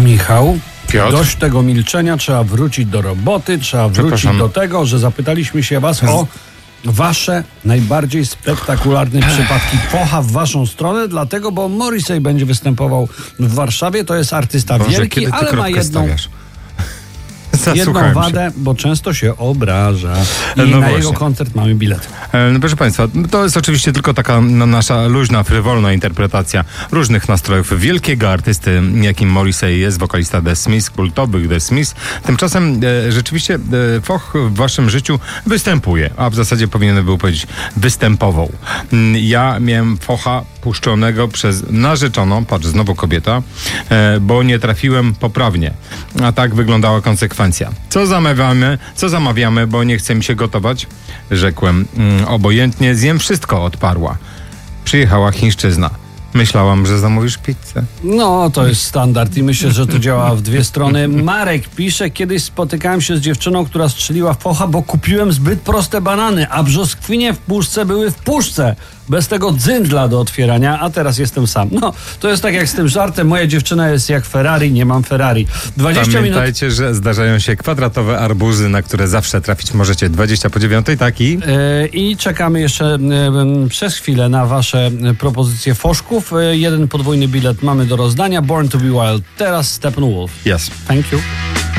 Michał, Piotr? dość tego milczenia, trzeba wrócić do roboty, trzeba wrócić do tego, że zapytaliśmy się was o wasze najbardziej spektakularne przypadki focha w waszą stronę, dlatego, bo Morrissey będzie występował w Warszawie, to jest artysta Boże, wielki, kiedy ty ale ma kropkę jedną stawiasz? jedną Zasłuchałem wadę, bo często się obraża i No na właśnie. jego koncert mamy bilet. No proszę Państwa, to jest oczywiście tylko taka nasza luźna, frywolna interpretacja różnych nastrojów wielkiego artysty, jakim Morrissey jest, wokalista The Smiths, kultowych The Smiths. Tymczasem rzeczywiście foch w waszym życiu występuje, a w zasadzie powinienem był powiedzieć występował. Ja miałem focha puszczonego przez narzeczoną, patrz, znowu kobieta, bo nie trafiłem poprawnie. A tak wyglądała konsekwencja. Co zamawiamy, bo nie chce mi się gotować? Rzekłem, obojętnie, zjem wszystko, odparła. Przyjechała chińszczyzna. Myślałam, że zamówisz pizzę. No, to jest standard i myślę, że to działa w dwie strony. Marek pisze, kiedyś spotykałem się z dziewczyną, która strzeliła focha, bo kupiłem zbyt proste banany, a brzoskwinie w puszce były w puszce. Bez tego dzyndla do otwierania, a teraz jestem sam. No, to jest tak jak z tym żartem. Moja dziewczyna jest jak Ferrari, nie mam Ferrari. 20 minut. Pamiętajcie, że zdarzają się kwadratowe arbuzy, na które zawsze trafić możecie 20:09, taki. I czekamy jeszcze przez chwilę na wasze propozycje foszków. Jeden podwójny bilet mamy do rozdania. Born to be Wild. Teraz Steppenwolf. Yes. Thank you.